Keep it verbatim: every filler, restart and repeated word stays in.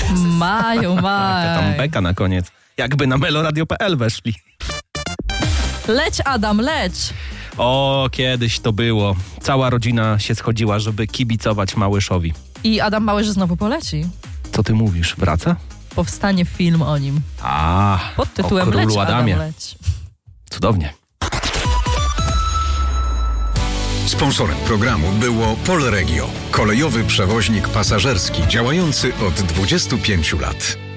Mają, Jaka mają. tam beka na koniec. Jakby na meloradio kropka p l weszli. Leć, Adam, leć. O, kiedyś to było. Cała rodzina się schodziła, żeby kibicować Małyszowi. I Adam Małysz znowu poleci. Co ty mówisz? Wraca? Powstanie film o nim. A, Pod tytułem o królu Leć, Adamie. Adam, leć. Cudownie. Sponsorem programu było Polregio, kolejowy przewoźnik pasażerski działający od dwudziestu pięciu lat.